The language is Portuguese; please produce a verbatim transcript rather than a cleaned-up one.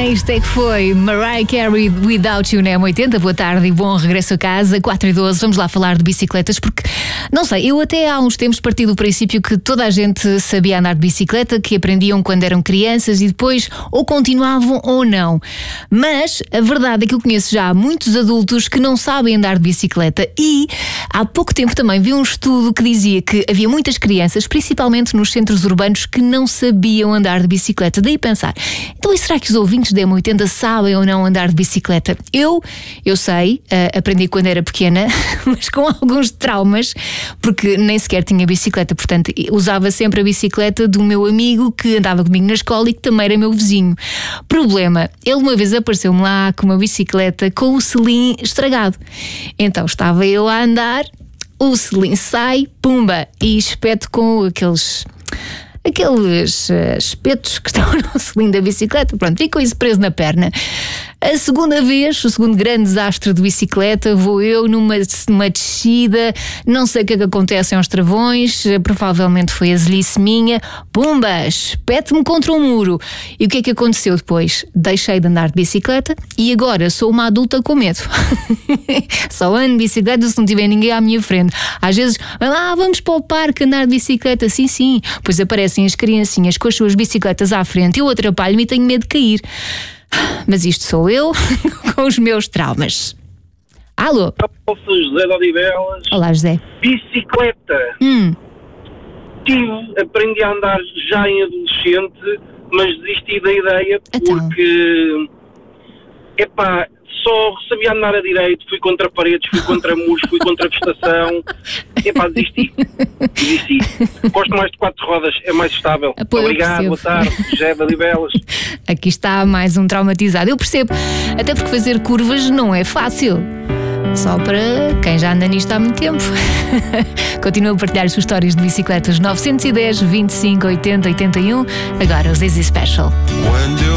Isto é que foi Mariah Carey Without You na M oitenta. Boa tarde e bom regresso a casa. quatro e doze, vamos lá falar de bicicletas, porque, não sei, eu até há uns tempos parti do princípio que toda a gente sabia andar de bicicleta, que aprendiam quando eram crianças e depois ou continuavam ou não. Mas a verdade é que eu conheço já muitos adultos que não sabem andar de bicicleta e há pouco tempo também vi um estudo que dizia que havia muitas crianças, principalmente nos centros urbanos, que não sabiam andar de bicicleta. Daí pensar, então e será que os ouvintes da M oitenta sabem ou não andar de bicicleta? Eu, eu sei, uh, aprendi quando era pequena, mas com alguns traumas, porque nem sequer tinha bicicleta, portanto usava sempre a bicicleta do meu amigo que andava comigo na escola e que também era meu vizinho. Problema, ele uma vez apareceu-me lá com uma bicicleta com o selim estragado. Então estava eu a andar, o selim sai, pumba, e espeto com aqueles... aqueles uh, espetos que estão no selim da bicicleta, pronto, ficou isso preso na perna. A segunda vez, o segundo grande desastre de bicicleta, vou eu numa, numa descida, não sei o que é que acontece aos travões, provavelmente foi a zelhice minha, pumba, espeto-me contra um muro. E o que é que aconteceu depois? Deixei de andar de bicicleta e agora sou uma adulta com medo. Só ando de bicicleta se não tiver ninguém à minha frente. Às vezes, vai lá, vamos para o parque andar de bicicleta, sim, sim. Pois aparecem as criancinhas com as suas bicicletas à frente, eu atrapalho-me e tenho medo de cair. Mas isto sou eu, com os meus traumas. Alô? Eu sou José de Odivelas. Olá, José. Bicicleta. Hum. Tive, aprendi a andar já em adolescente, mas desisti da ideia porque, então. epá, só sabia andar a direito, fui contra paredes, fui contra muros, fui contra vegetação. Epá, desisti. Desisti. Gosto mais de quatro rodas, é mais estável. Pô, obrigado, boa tarde, José de Odivelas. Aqui está mais um traumatizado. Eu percebo, até porque fazer curvas não é fácil. Só para quem já anda nisto há muito tempo. Continua a partilhar as suas histórias de bicicletas. Nove um zero, vinte e cinco, oitenta, oitenta e um. Agora os Easy Special.